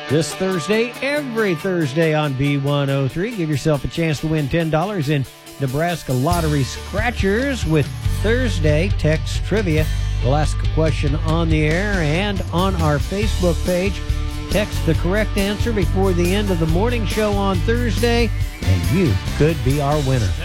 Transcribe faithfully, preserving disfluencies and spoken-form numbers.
this Thursday, every Thursday on B one oh three. Give yourself a chance to win ten dollars in Nebraska Lottery Scratchers with Thursday Text Trivia. We'll ask a question on the air and on our Facebook page. Text the correct answer before the end of the morning show on Thursday, and you could be our winner.